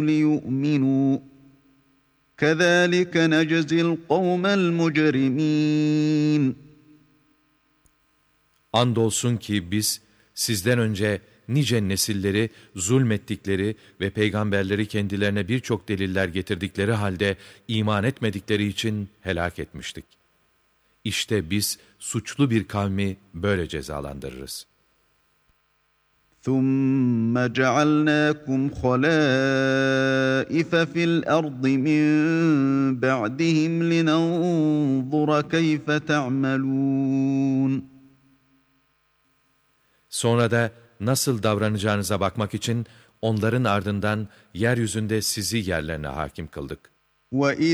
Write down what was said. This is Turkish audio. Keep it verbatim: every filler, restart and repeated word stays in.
لِيُؤْمِنُوا كَذَٰلِكَ نَجْزِي الْقَوْمَ الْمُجْرِمِينَ. Andolsun ki biz sizden önce nice nesilleri zulmettikleri ve peygamberleri kendilerine birçok deliller getirdikleri halde iman etmedikleri için helak etmiştik. İşte biz suçlu bir kavmi böyle cezalandırırız. ثُمَّ جَعَلْنَاكُمْ خَلَائِفَ فِي الْأَرْضِ مِنْ بَعْدِهِمْ لِنَنْظُرَ كَيْفَ تَعْمَلُونَ. Sonra da nasıl davranacağınıza bakmak için onların ardından yeryüzünde sizi yerlerine hakim kıldık. وَإِذْ